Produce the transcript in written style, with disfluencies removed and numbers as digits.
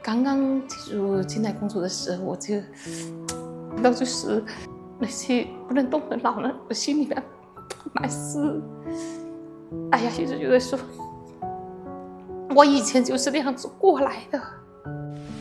刚刚进来工作的时候，我就看到就是那些不能动的老人，我心里面满是，哎呀，一直觉得说，我以前就是那样子过来的。